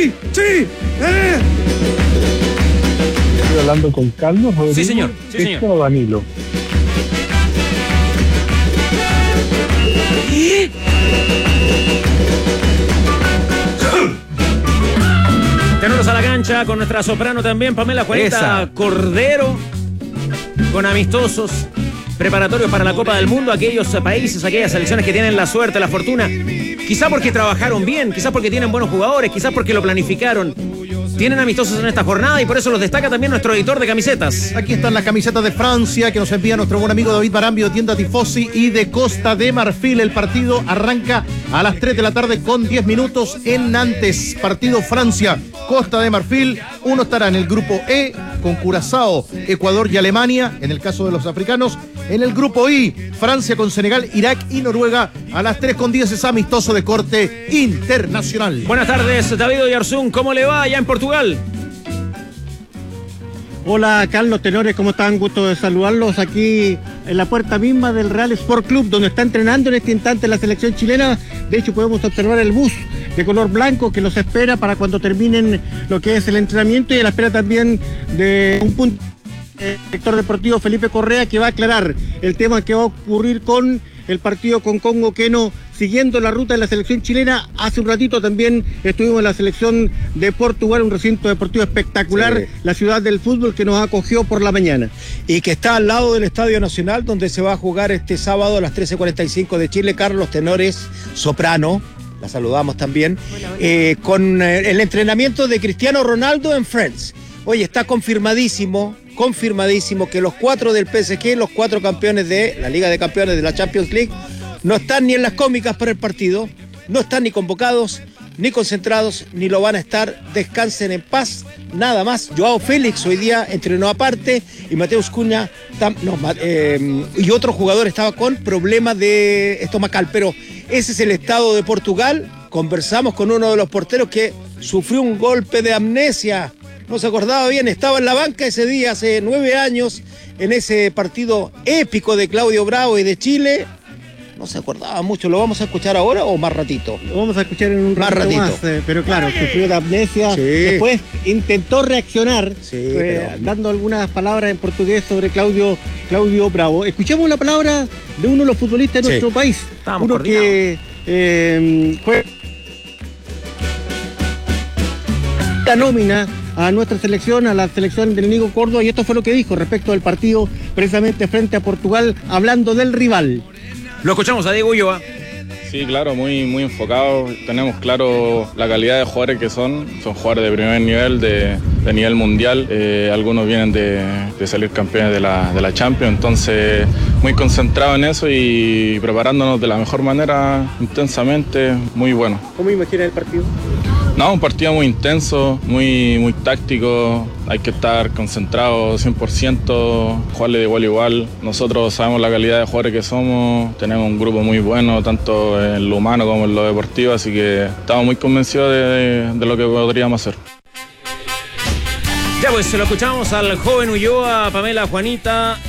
Estoy hablando con Carlos, Rodrigo, Sí, señor. o Danilo. Tenemos a la cancha con nuestra soprano también, Pamela Juanita Cordero, con amistosos preparatorios para la Copa del Mundo, aquellos países, aquellas selecciones que tienen la suerte, la fortuna, quizá porque trabajaron bien, quizá porque tienen buenos jugadores, quizá porque lo planificaron. Tienen amistosos en esta jornada y por eso los destaca también nuestro editor de camisetas. Aquí están las camisetas de Francia que nos envía nuestro buen amigo David Barambio, tienda Tifosi, y de Costa de Marfil. El partido arranca a las 3 de la tarde con 10 minutos en Nantes. Partido Francia, Costa de Marfil. Uno estará en el grupo E con Curazao, Ecuador y Alemania, en el caso de los africanos. En el grupo I, Francia con Senegal, Irak y Noruega. A las 3:10 es amistoso de corte internacional. Buenas tardes, David Oyarzún. ¿Cómo le va allá en Portugal? Hola, Carlos, tenores, ¿cómo están? Gusto de saludarlos aquí en la puerta misma del Real Sport Club, donde está entrenando en este instante la selección chilena. De hecho, podemos observar el bus de color blanco que los espera para cuando terminen lo que es el entrenamiento, y a la espera también de un punto. El director deportivo Felipe Correa, que va a aclarar el tema que va a ocurrir con el partido con Congo Keno, siguiendo la ruta de la selección chilena. Hace un ratito también estuvimos en la selección de Portugal, un recinto deportivo espectacular, sí, la ciudad del fútbol, que nos acogió por la mañana. Y que está al lado del Estadio Nacional, donde se va a jugar este sábado a las 13:45 de Chile. Carlos, tenores, soprano, la saludamos también, con el entrenamiento de Cristiano Ronaldo en Friends. Oye, está confirmadísimo que los 4 del PSG, los 4 campeones de la Liga de Campeones de la Champions League, no están ni en las cómicas para el partido, no están ni convocados, ni concentrados, ni lo van a estar. Descansen en paz, nada más. Joao Félix hoy día entrenó aparte, y Mateus Cunha y otro jugador estaba con problemas de estomacal. Pero ese es el estado de Portugal. Conversamos con uno de los porteros que sufrió un golpe de amnesia. No se acordaba bien, estaba en la banca ese día, hace 9 años, en ese partido épico de Claudio Bravo y de Chile. No se acordaba mucho. ¿Lo vamos a escuchar ahora o más ratito? Lo vamos a escuchar en un ratito más, pero claro, sufrió de amnesia. Sí. Después intentó reaccionar, dando algunas palabras en portugués sobre Claudio Bravo. Escuchemos la palabra de uno de los futbolistas de nuestro país. Estábamos uno que fue la nómina a nuestra selección, a la selección del Nico Córdoba, y esto fue lo que dijo respecto del partido precisamente frente a Portugal, hablando del rival. Lo escuchamos a Diego Ulloa. Sí, claro, muy muy tenemos claro la calidad de jugadores que son jugadores de primer nivel, de nivel mundial. Algunos vienen de salir campeones de la Champions, entonces muy concentrados en eso y preparándonos de la mejor manera, intensamente, muy bueno. ¿Cómo imaginas el partido? No, un partido muy intenso, muy táctico, hay que estar concentrado 100%, jugarle de igual a igual. Nosotros sabemos la calidad de jugadores que somos, tenemos un grupo muy bueno, tanto en lo humano como en lo deportivo, así que estamos muy convencidos de lo que podríamos hacer. Ya pues, se lo escuchamos al joven Ulloa, Pamela Juanita.